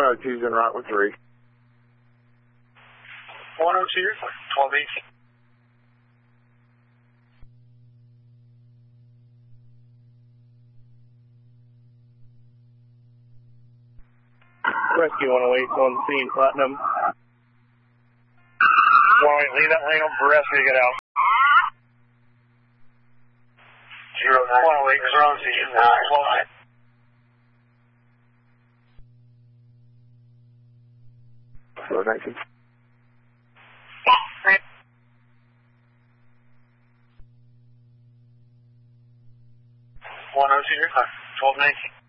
102's in Rockwood 3. 102, 1218. Rescue 108 on scene, Platinum. 108, leave that lane open for rescue to get out. 108 is on scene. 12. 19. 102, 1219.